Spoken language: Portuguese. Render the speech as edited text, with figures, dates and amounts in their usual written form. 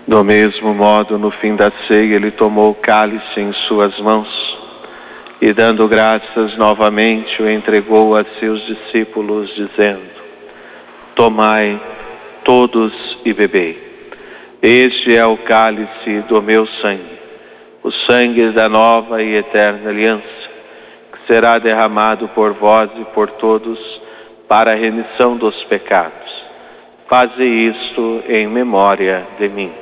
Do mesmo modo, no fim da ceia, ele tomou o cálice em suas mãos e, dando graças novamente, o entregou a seus discípulos, dizendo: Tomai todos e bebei. Este é o cálice do meu sangue, o sangue da nova e eterna aliança, que será derramado por vós e por todos para a remissão dos pecados. Faze isto em memória de mim.